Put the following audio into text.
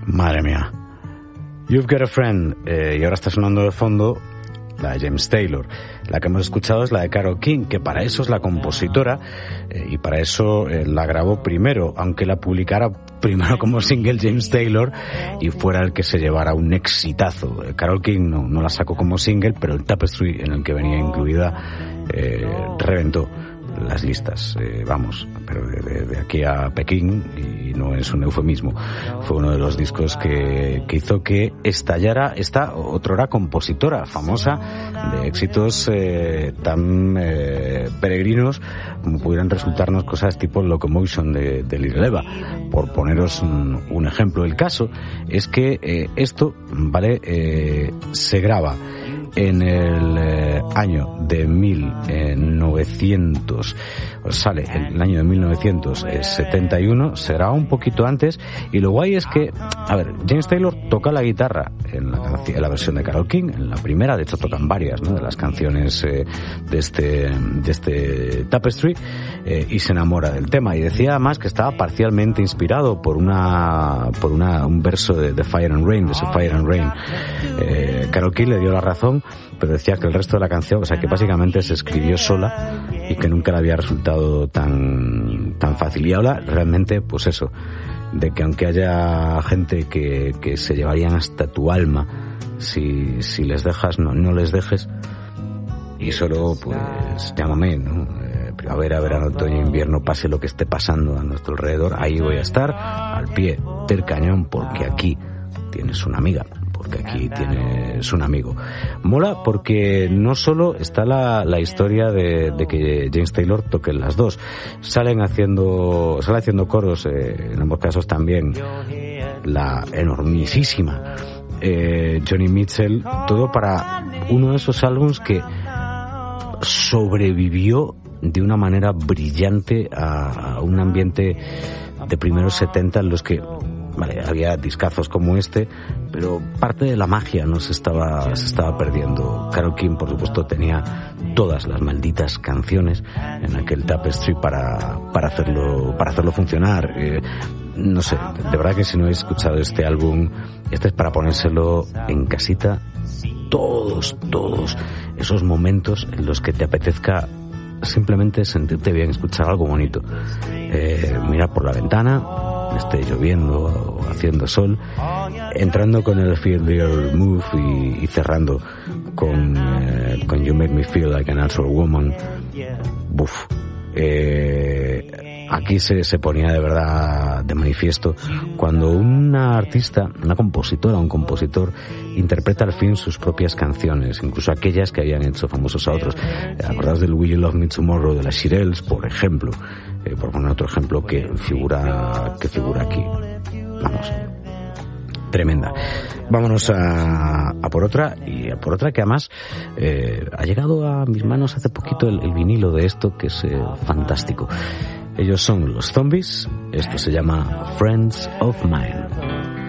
Madre mía. You've Got a Friend, y ahora está sonando de fondo la de James Taylor. La que hemos escuchado es la de Carole King, que para eso es la compositora, y para eso la grabó primero, aunque la publicara primero como single James Taylor y fuera el que se llevara un exitazo. Carole King no la sacó como single, pero el Tapestry en el que venía incluida reventó las listas, vamos, pero de aquí a Pekín, y no es un eufemismo. Fue uno de los discos que hizo que estallara esta otrora compositora famosa de éxitos tan peregrinos como pudieran resultarnos cosas tipo Locomotion de Little Eva, por poneros un ejemplo. El caso es que esto, vale, se graba en el año de 1900, sale el año de 1971, será un poquito antes, y lo guay es que, a ver, James Taylor toca la guitarra en la versión de Carole King, en la primera, de hecho tocan varias, ¿no?, de las canciones de este Tapestry, y se enamora del tema, y decía además que estaba parcialmente inspirado por un verso de Fire and Rain, de ese Fire and Rain. Carole King le dio la razón, pero decía que el resto de la canción, o sea, que básicamente se escribió sola y que nunca le había resultado tan fácil. Y habla realmente, pues eso, de que aunque haya gente que se llevarían hasta tu alma si les dejas, no les dejes, y solo, pues, llámame, ¿no? Primavera, verano, otoño, invierno, pase lo que esté pasando a nuestro alrededor, ahí voy a estar, al pie del cañón, porque aquí tienes una amiga, porque aquí tienes un amigo. Mola porque no solo está la historia de que James Taylor toque las dos, sale haciendo coros, en ambos casos también la enormísima Joni Mitchell, todo para uno de esos álbumes que sobrevivió de una manera brillante a un ambiente de primeros 70 en los que, vale, había discazos como este, pero parte de la magia no se estaba perdiendo. Carole King, por supuesto, tenía todas las malditas canciones en aquel Tapestry para hacerlo funcionar. No sé, de verdad que si no habéis escuchado este álbum, este es para ponérselo en casita, todos esos momentos en los que te apetezca simplemente sentirte bien, escuchar algo bonito, mirar por la ventana, esté lloviendo o haciendo sol, entrando con el Feel Your Move y cerrando con You Make Me Feel Like an Actual Woman. Buf. Aquí se ponía de verdad de manifiesto cuando una artista, una compositora, un compositor interpreta al fin sus propias canciones, incluso aquellas que habían hecho famosos a otros. Acordaos del Will You Love Me Tomorrow de las Shirelles, por ejemplo, por poner otro ejemplo que figura aquí. Vamos, tremenda. Vámonos a por otra, y a por otra que además ha llegado a mis manos hace poquito el vinilo de esto, que es fantástico. Ellos son los Zombies, esto se llama Friends of Mine.